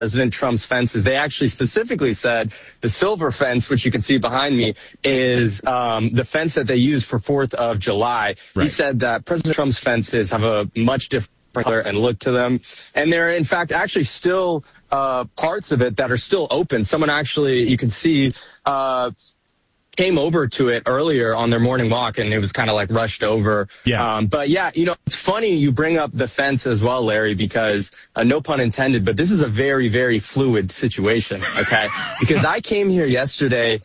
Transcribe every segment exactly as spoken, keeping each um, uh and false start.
President Trump's fences. They actually specifically said the silver fence, which you can see behind me, is um, the fence that they use for fourth of July. Right. He said that President Trump's fences have a much different color and look to them. And there are, in fact, actually still uh, parts of it that are still open. Someone actually, you can see, uh, came over to it earlier on their morning walk, and it was kind of like rushed over. Yeah. Um, but yeah, you know, it's funny you bring up the fence as well, Larry, because uh, no pun intended, but this is a very, very fluid situation. Okay. Because I came here yesterday.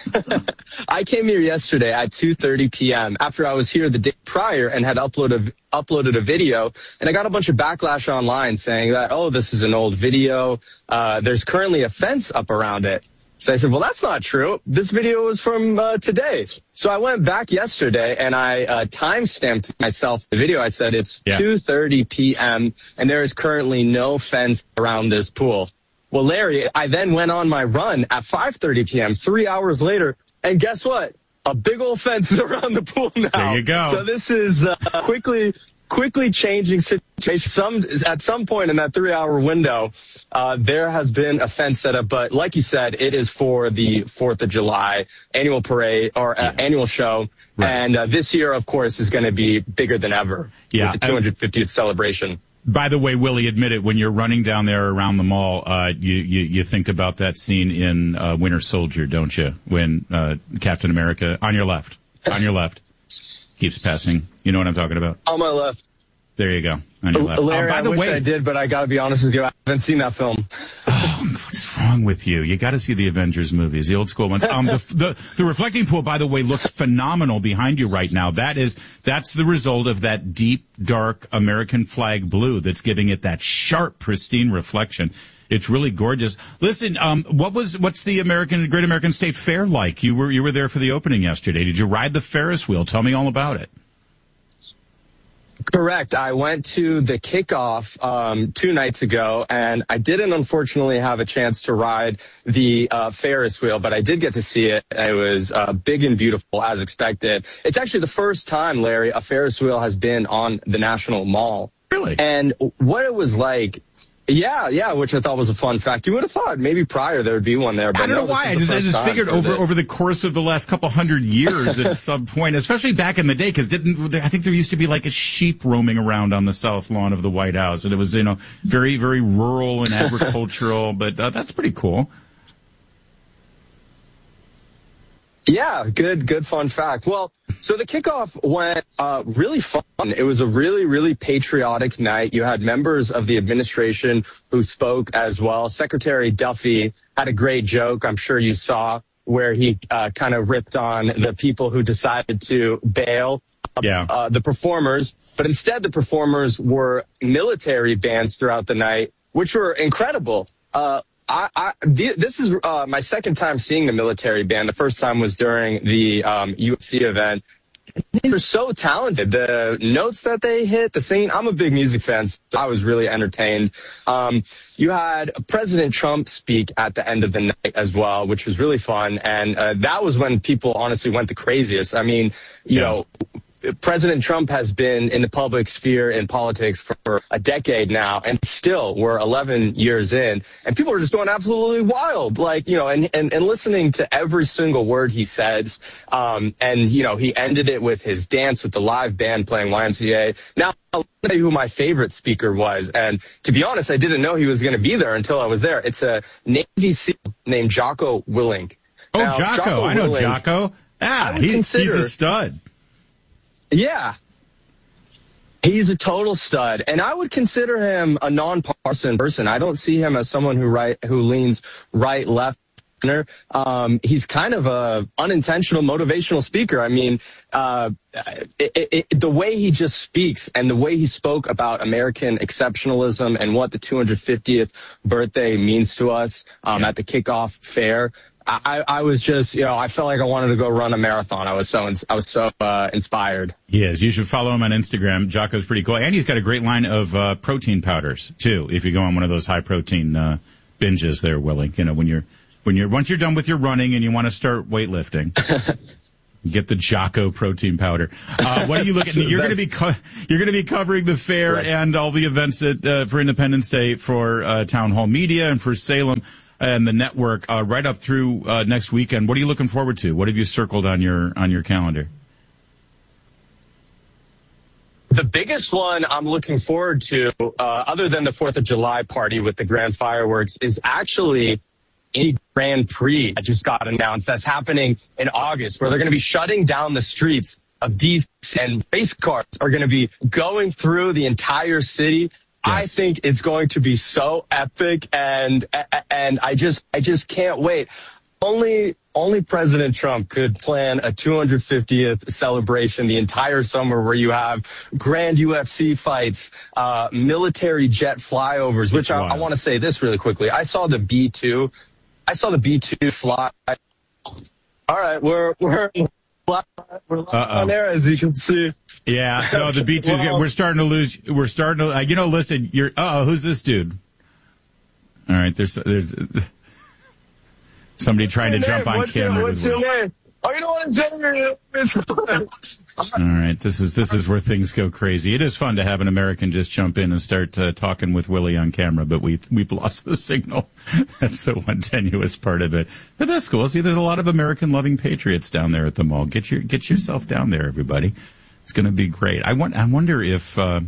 I came here yesterday at two thirty p.m. after I was here the day prior and had uploaded uploaded a video, and I got a bunch of backlash online saying that, oh, this is an old video. Uh, there's currently a fence up around it. So I said, well, that's not true. This video was from uh, today. So I went back yesterday and I uh, time-stamped myself the video. I said it's yeah. two thirty p.m. and there is currently no fence around this pool. Well, Larry, I then went on my run at five thirty p.m., three hours later, and guess what? A big old fence is around the pool now. There you go. So this is uh, quickly... quickly changing situation. Some at some point in that three-hour window, uh, there has been a fence set up. But like you said, it is for the Fourth of July annual parade or uh, yeah. annual show, right. and uh, this year, of course, is going to be bigger than ever. Yeah, with the two hundred fiftieth celebration. By the way, Willie, admit it, when you're running down there around the mall, uh, you, you, you think about that scene in uh, Winter Soldier, don't you? When uh, Captain America, on your left, on your left, keeps passing. You know what I'm talking about? On my left. There you go. On your left. Larry, oh, by I the wish way, I did, but I got to be honest with you, I haven't seen that film. Oh, what's wrong with you? You got to see the Avengers movies, the old school ones. Um, the, the the reflecting pool, by the way, looks phenomenal behind you right now. That is that's the result of that deep, dark American flag blue that's giving it that sharp, pristine reflection. It's really gorgeous. Listen, um, what was what's the American Great American State Fair like? You were you were there for the opening yesterday. Did you ride the Ferris wheel? Tell me all about it. Correct. I went to the kickoff um, two nights ago, and I didn't unfortunately have a chance to ride the uh, Ferris wheel, but I did get to see it. It was uh, big and beautiful, as expected. It's actually the first time, Larry, a Ferris wheel has been on the National Mall. Really? And what it was like, yeah, yeah, which I thought was a fun fact. You would have thought maybe prior there would be one there. But I don't no, know why. I just, I just figured over over the course of the last couple hundred years at some point, especially back in the day, because didn't I think there used to be like a sheep roaming around on the south lawn of the White House, and it was, you know, very, very rural and agricultural, but uh, that's pretty cool. Yeah, good, good fun fact. Well, so the kickoff went uh, really fun. It was a really, really patriotic night. You had members of the administration who spoke as well. Secretary Duffy had a great joke, I'm sure you saw, where he uh, kind of ripped on the people who decided to bail yeah. uh, the performers. But instead, the performers were military bands throughout the night, which were incredible. Uh, I, I, this is uh, my second time seeing the military band. The first time was during the um, U F C event. These are so talented. The notes that they hit, the singing. I'm a big music fan, so I was really entertained. Um, you had President Trump speak at the end of the night as well, which was really fun. And uh, that was when people honestly went the craziest. I mean, you yeah. know, President Trump has been in the public sphere in politics for a decade now, and still we're eleven years in, and people are just going absolutely wild. Like, you know, and, and, and listening to every single word he says. Um, and, you know, he ended it with his dance with the live band playing Y M C A. Now, I'll tell you who my favorite speaker was. And to be honest, I didn't know he was going to be there until I was there. It's a Navy SEAL named Jocko Willink. Oh, now, Jocko. Jocko I know Willink, Jocko. Ah, he, consider, he's a stud. Yeah. He's a total stud, and I would consider him a nonpartisan person. I don't see him as someone who right who leans right, left. Um, he's kind of a unintentional motivational speaker. I mean, uh, it, it, it, the way he just speaks and the way he spoke about American exceptionalism and what the two hundred fiftieth birthday means to us um, yeah. at the kickoff fair. I, I was just, you know, I felt like I wanted to go run a marathon. I was so, I was so uh, inspired. He is. You should follow him on Instagram. Jocko's pretty cool, and he's got a great line of uh, protein powders too. If you go on one of those high protein uh, binges, there, Willie. You know, when you're when you're once you're done with your running and you want to start weightlifting. Get the Jocko protein powder. Uh, what are you looking? You're going to be co- you're going to be covering the fair right. and all the events at, uh, for Independence Day for uh, Town Hall Media and for Salem and the network uh, right up through uh, next weekend. What are you looking forward to? What have you circled on your on your calendar? The biggest one I'm looking forward to, uh, other than the fourth of July party with the grand fireworks, is actually a Grand Prix that just got announced that's happening in August, where they're going to be shutting down the streets of D C, and race cars are going to be going through the entire city. Yes. I think it's going to be so epic, and and I just I just can't wait. Only only President Trump could plan a two hundred fiftieth celebration the entire summer, where you have grand U F C fights, uh, military jet flyovers. Which I, I want to say this really quickly. I saw the B two. I saw the B two fly. All right, we're we're we're live on air, as you can see. Yeah, no, the B two. Well, we're starting to lose. We're starting to. Uh, you know, listen. You're. Uh oh, who's this dude? All right, there's there's somebody trying to jump on what's camera. Your, what's your name? Oh, you know what I'm saying? All right, this is this is where things go crazy. It is fun to have an American just jump in and start uh, talking with Willie on camera, but we we've lost the signal. That's the one tenuous part of it. But that's cool. See, there's a lot of American-loving patriots down there at the mall. Get your get yourself down there, everybody. It's going to be great. I want. I wonder if uh,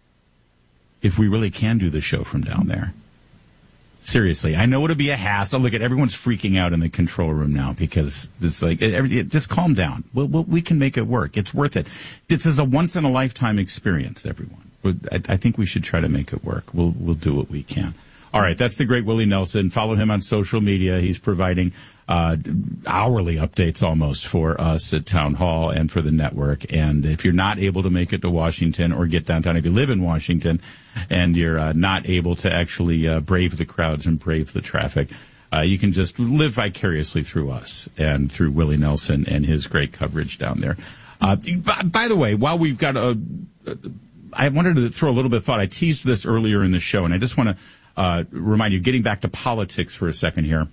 if we really can do the show from down there. Seriously, I know it'll be a hassle. Look at everyone's freaking out in the control room now because it's like, every, just calm down. We'll, we'll, we can make it work. It's worth it. This is a once in a lifetime experience, everyone. I, I think we should try to make it work. We'll, we'll do what we can. All right. That's the great Willie Nelson. Follow him on social media. He's providing, uh, hourly updates almost for us at Town Hall and for the network. And if you're not able to make it to Washington or get downtown, if you live in Washington and you're uh, not able to actually uh, brave the crowds and brave the traffic, uh, you can just live vicariously through us and through Willie Nelson and his great coverage down there. Uh, by, by the way, while we've got a, I wanted to throw a little bit of thought. I teased this earlier in the show, and I just want to uh, remind you, getting back to politics for a second here.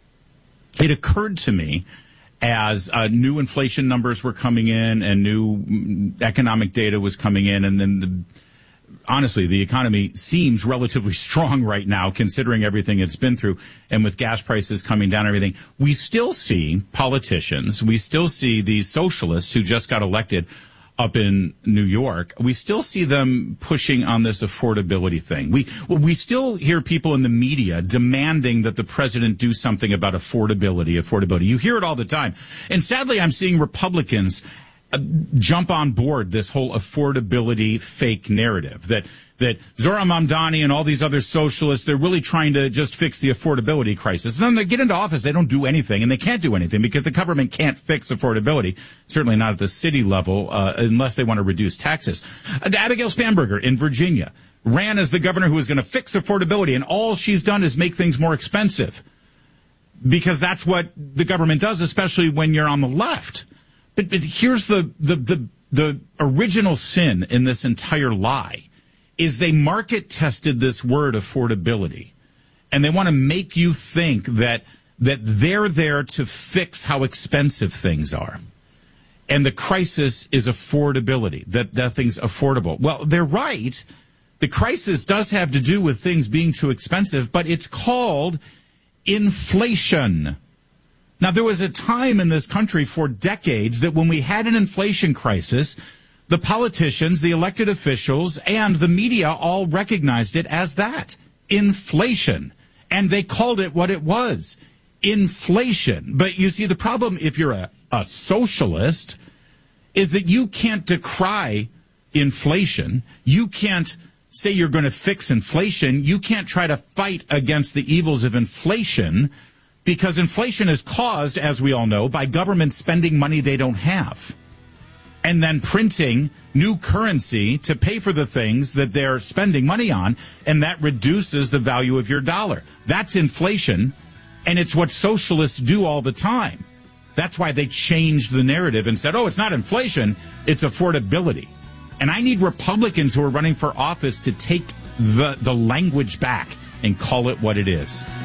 It occurred to me as uh, new inflation numbers were coming in and new economic data was coming in, and then the, honestly, the economy seems relatively strong right now, considering everything it's been through, and with gas prices coming down, and everything. We still see politicians, we still see these socialists who just got elected up in New York, we still see them pushing on this affordability thing. We well, we still hear people in the media demanding that the president do something about affordability, affordability. You hear it all the time. And sadly, I'm seeing Republicans uh, jump on board this whole affordability fake narrative that that Zohran Mamdani and all these other socialists, they're really trying to just fix the affordability crisis. And then they get into office, they don't do anything, and they can't do anything because the government can't fix affordability, certainly not at the city level, uh, unless they want to reduce taxes. Uh, Abigail Spanberger in Virginia ran as the governor who was going to fix affordability, and all she's done is make things more expensive because that's what the government does, especially when you're on the left. But, but here's the, the, the, the original sin in this entire lie. Is they market tested this word affordability, and they want to make you think that that they're there to fix how expensive things are. And the crisis is affordability, that nothing's affordable. Well, they're right. The crisis does have to do with things being too expensive, but it's called inflation. Now, there was a time in this country for decades that when we had an inflation crisis, the politicians, the elected officials, and the media all recognized it as that, inflation. And they called it what it was, inflation. But you see, the problem if you're a, a socialist is that you can't decry inflation. You can't say you're going to fix inflation. You can't try to fight against the evils of inflation because inflation is caused, as we all know, by government spending money they don't have, and then printing new currency to pay for the things that they're spending money on, and that reduces the value of your dollar. That's inflation, and it's what socialists do all the time. That's why they changed the narrative and said, oh, it's not inflation, it's affordability. And I need Republicans who are running for office to take the, the language back and call it what it is.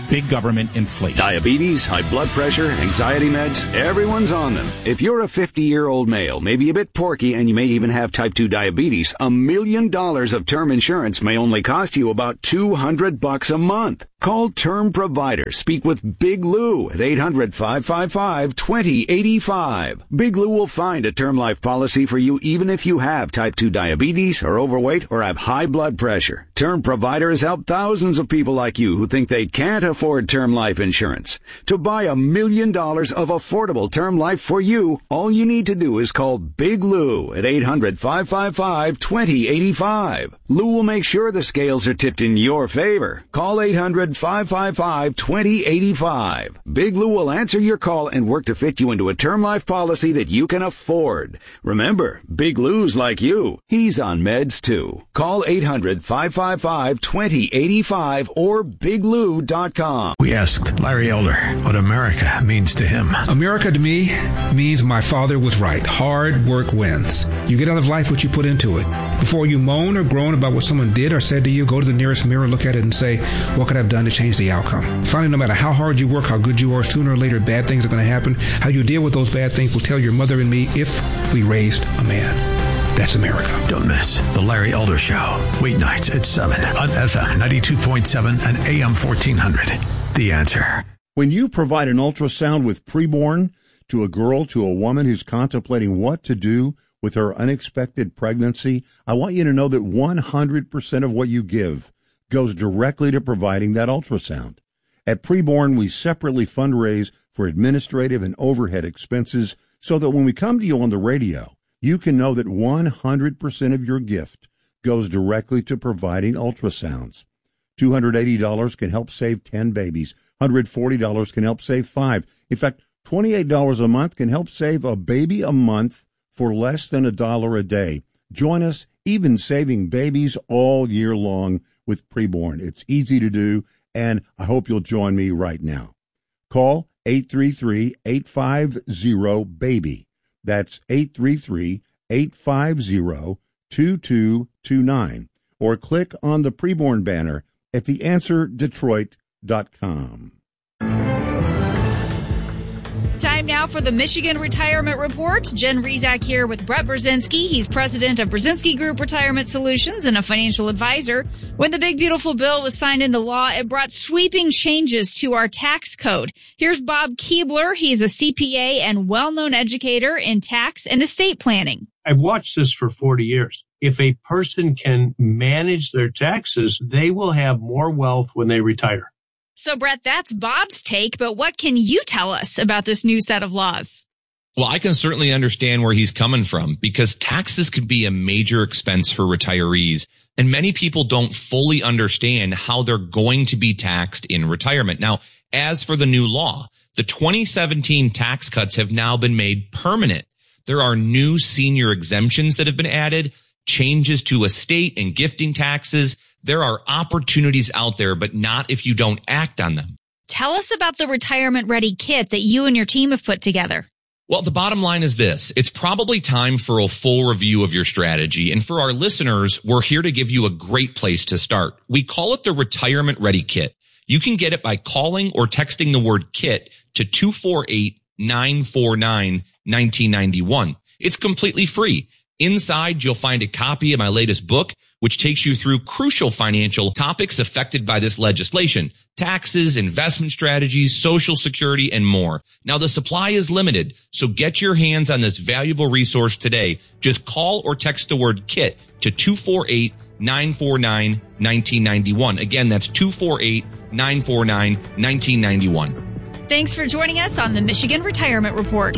big government inflation. Diabetes, high blood pressure, anxiety meds, everyone's on them. If you're a fifty-year-old male, maybe a bit porky, and you may even have type two diabetes, a million dollars of term insurance may only cost you about two hundred bucks a month. Call Term Provider. Speak with Big Lou at eight hundred, five five five, two zero eight five. Big Lou will find a term life policy for you even if you have type two diabetes, are overweight, or have high blood pressure. Term Provider has helped thousands of people like you who think they can't afford term life insurance. To buy a million dollars of affordable term life for you, all you need to do is call Big Lou at eight hundred, five five five, two zero eight five. Lou will make sure the scales are tipped in your favor. Call eight hundred, five five five, two zero eight five. Big Lou will answer your call and work to fit you into a term life policy that you can afford. Remember, Big Lou's like you. He's on meds too. Call eight hundred, five five five, two zero eight five or big lou dot com. We asked Larry Elder what America means to him. America to me means my father was right. Hard work wins. You get out of life what you put into it. Before you moan or groan about what someone did or said to you, go to the nearest mirror, look at it and say, what could I have done to change the outcome? Finally, no matter how hard you work, how good you are, sooner or later bad things are going to happen. How you deal with those bad things will tell your mother and me if we raised a man. That's America. Don't miss The Larry Elder Show. Weeknights at seven on F M ninety-two point seven and A M fourteen hundred. The Answer. When you provide an ultrasound with preborn to a girl, to a woman who's contemplating what to do with her unexpected pregnancy, I want you to know that one hundred percent of what you give goes directly to providing that ultrasound. At Preborn, we separately fundraise for administrative and overhead expenses so that when we come to you on the radio, you can know that one hundred percent of your gift goes directly to providing ultrasounds. two hundred eighty dollars can help save ten babies. one hundred forty dollars can help save five. In fact, twenty-eight dollars a month can help save a baby a month for less than a dollar a day. Join us, even saving babies all year long with Preborn. It's easy to do, and I hope you'll join me right now. Call eight three three, eight five zero, BABY. That's eight three three, eight five zero, two two two nine. Or click on the Preborn banner at the answer detroit dot com. Time now for the Michigan Retirement Report. Jen Rezac here with Brett Brzezinski. He's president of Brzezinski Group Retirement Solutions and a financial advisor. When the Big Beautiful Bill was signed into law, it brought sweeping changes to our tax code. Here's Bob Keebler. He's a C P A and well-known educator in tax and estate planning. I've watched this for forty years. If a person can manage their taxes, they will have more wealth when they retire. So, Brett, that's Bob's take, but what can you tell us about this new set of laws? Well, I can certainly understand where he's coming from because taxes could be a major expense for retirees, and many people don't fully understand how they're going to be taxed in retirement. Now, as for the new law, the twenty seventeen tax cuts have now been made permanent. There are new senior exemptions that have been added, changes to estate and gifting taxes. There are opportunities out there, but not if you don't act on them. Tell us about the Retirement Ready Kit that you and your team have put together. Well, the bottom line is this. It's probably time for a full review of your strategy. And for our listeners, we're here to give you a great place to start. We call it the Retirement Ready Kit. You can get it by calling or texting the word KIT to two four eight, nine four nine, one nine nine one. It's completely free. Inside, you'll find a copy of my latest book, which takes you through crucial financial topics affected by this legislation: taxes, investment strategies, Social Security, and more. Now, the supply is limited, so get your hands on this valuable resource today. Just call or text the word KIT to two four eight, nine four nine, one nine nine one. Again, that's two four eight, nine four nine, one nine nine one. Thanks for joining us on the Michigan Retirement Report.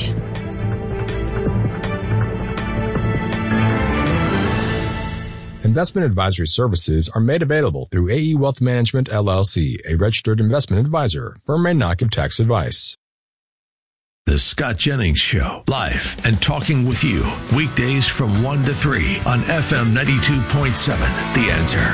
Investment advisory services are made available through A E Wealth Management, L L C, a registered investment advisor. Firm may not give tax advice. The Scott Jennings Show, live and talking with you, weekdays from one to three on F M ninety-two point seven, The Answer.